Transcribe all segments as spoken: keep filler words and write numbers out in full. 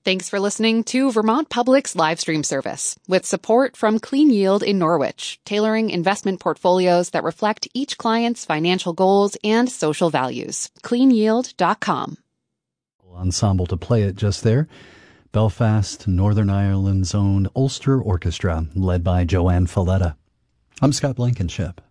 Thanks for listening to Vermont Public's live stream service with support from Clean Yield in Norwich, tailoring investment portfolios that reflect each client's financial goals and social values. clean yield dot com. Ensemble to play it just there. Belfast, Northern Ireland's own Ulster Orchestra, led by Joanne Falletta. I'm Scott Blankenship.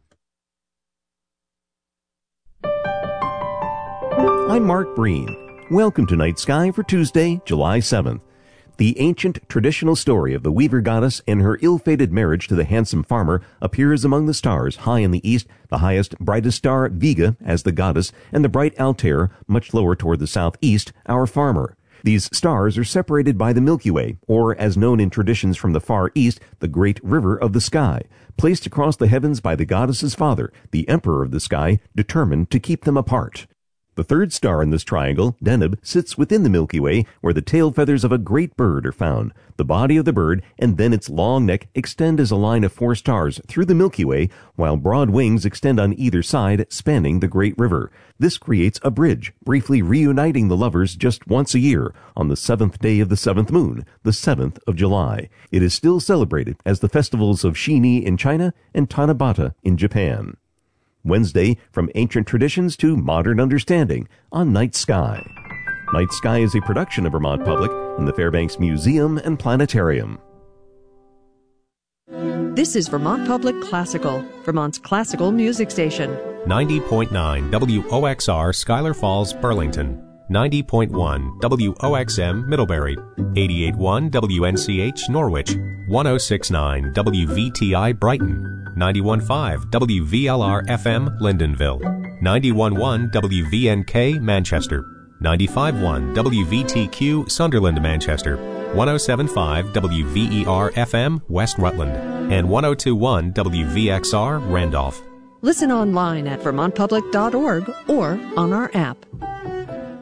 I'm Mark Breen. Welcome to Night Sky for Tuesday, July seventh. The ancient traditional story of the Weaver Goddess and her ill-fated marriage to the handsome farmer appears among the stars high in the east, the highest, brightest star, Vega, as the goddess, and the bright Altair, much lower toward the southeast, our farmer. These stars are separated by the Milky Way, or as known in traditions from the Far East, the Great River of the Sky, placed across the heavens by the goddess's father, the Emperor of the Sky, determined to keep them apart. The third star in this triangle, Deneb, sits within the Milky Way, where the tail feathers of a great bird are found. The body of the bird and then its long neck extend as a line of four stars through the Milky Way, while broad wings extend on either side, spanning the great river. This creates a bridge, briefly reuniting the lovers just once a year, on the seventh day of the seventh moon, the seventh of July. It is still celebrated as the festivals of Shini in China and Tanabata in Japan. Wednesday, from ancient traditions to modern understanding, on Night Sky. Night Sky is a production of Vermont Public and the Fairbanks Museum and Planetarium. This is Vermont Public Classical, Vermont's classical music station. ninety point nine W O X R Schuyler Falls, Burlington. ninety point one W O X M Middlebury. eighty-eight point one W N C H Norwich. one oh six point nine W V T I Brighton. ninety-one point five W V L R F M Lyndonville, ninety-one point one W V N K Manchester, ninety-five point one W V T Q Sunderland Manchester, one oh seven point five W V E R F M West Rutland, and one oh two point one W V X R Randolph. Listen online at vermont public dot org or on our app.